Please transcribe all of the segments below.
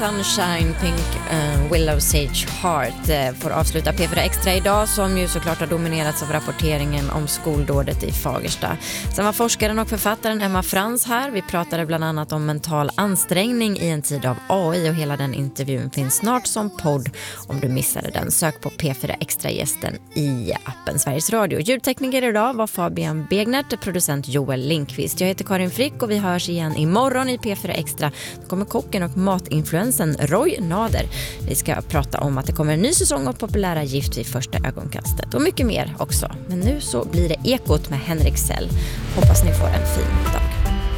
Sunshine, Pink, Willow Sage Heart får avsluta P4 Extra idag, som ju såklart har dominerats av rapporteringen om skoldådet i Fagersta. Sen var forskaren och författaren Emma Frans här. Vi pratade bland annat om mental ansträngning i en tid av AI, och hela den intervjun finns snart som podd om du missade den. Sök på P4 Extra-gästen i appen Sveriges Radio. Ljudtekniker idag var Fabian Begnert, producent Joel Lindqvist. Jag heter Karin Frick och vi hörs igen imorgon i P4 Extra. Då kommer kocken och matinfluensen Roy Nader. Vi ska prata om att det kommer en ny säsong av populära Gift vid första ögonkastet och mycket mer också. Men nu så blir det Ekot med Henrik Sell. Hoppas ni får en fin dag.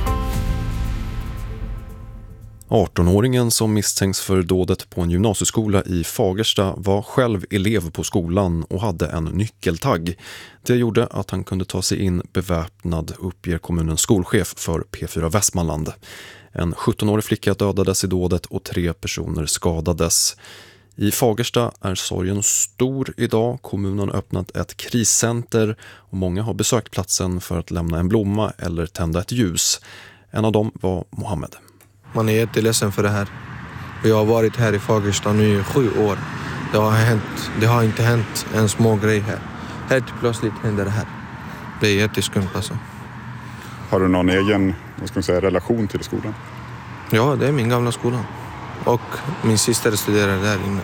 18-åringen som misstänks för dådet på en gymnasieskola i Fagersta var själv elev på skolan och hade en nyckeltagg. Det gjorde att han kunde ta sig in beväpnad, uppger kommunens skolchef för P4 Västmanland. En 17-årig flicka dödades i dådet och 3 personer skadades. I Fagersta är sorgen stor idag. Kommunen har öppnat ett kriscenter och många har besökt platsen för att lämna en blomma eller tända ett ljus. En av dem var Mohammed. Man är jätteledsen för det här. Jag har varit här i Fagersta nu i 7 år. Det har inte hänt en små grej här. Helt plötsligt händer det här. Det är jätteskumt alltså. Har du någon egen relation till skolan? Ja, det är min gamla skola. Och min syster studerar där inne.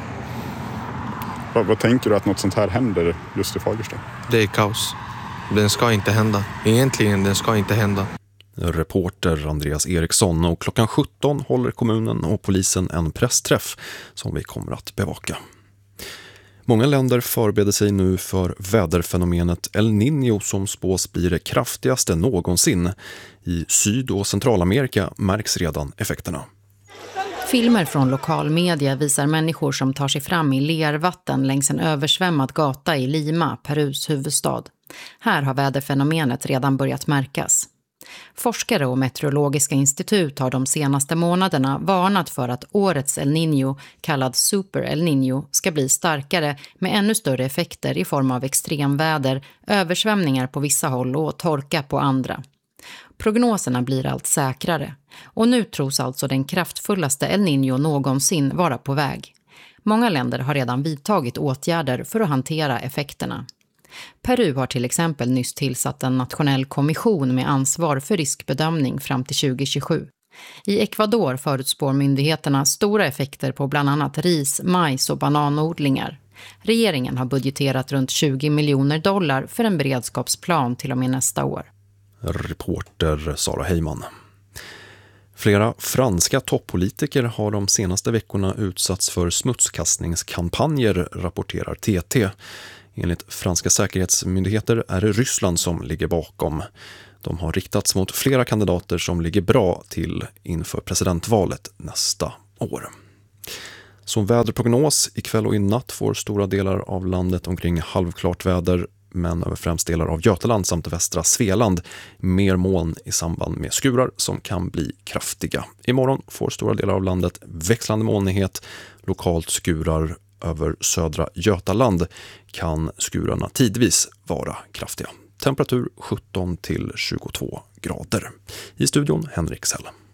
Vad tänker du att något sånt här händer just i Fagersta? Det är kaos. Den ska inte hända. Egentligen den ska inte hända. Reporter Andreas Eriksson, och klockan 17 håller kommunen och polisen en pressträff som vi kommer att bevaka. Många länder förbereder sig nu för väderfenomenet El Niño som spås bli det kraftigaste någonsin. I Syd- och Centralamerika märks redan effekterna. Filmer från lokalmedia visar människor som tar sig fram i lervatten längs en översvämmad gata i Lima, Perus huvudstad. Här har väderfenomenet redan börjat märkas. Forskare och meteorologiska institut har de senaste månaderna varnat för att årets El Niño, kallad Super El Niño, ska bli starkare med ännu större effekter i form av extremväder, översvämningar på vissa håll och torka på andra. Prognoserna blir allt säkrare, och nu tros alltså den kraftfullaste El Niño någonsin vara på väg. Många länder har redan vidtagit åtgärder för att hantera effekterna. Peru har till exempel nyss tillsatt en nationell kommission med ansvar för riskbedömning fram till 2027. I Ecuador förutspår myndigheterna stora effekter på bland annat ris, majs och bananodlingar. Regeringen har budgeterat runt $20 miljoner för en beredskapsplan till och med nästa år. Reporter Sara Heyman. Flera franska toppolitiker har de senaste veckorna utsatts för smutskastningskampanjer, rapporterar TT. Enligt franska säkerhetsmyndigheter är det Ryssland som ligger bakom. De har riktats mot flera kandidater som ligger bra till inför presidentvalet nästa år. Som väderprognos ikväll och i natt får stora delar av landet omkring halvklart väder, men över främst delar av Götaland samt västra Svealand mer moln i samband med skurar som kan bli kraftiga. Imorgon får stora delar av landet växlande molnighet, lokalt skurar. Över södra Götaland kan skurarna tidvis vara kraftiga. Temperatur 17 till 22 grader. I studion Henrik Sell.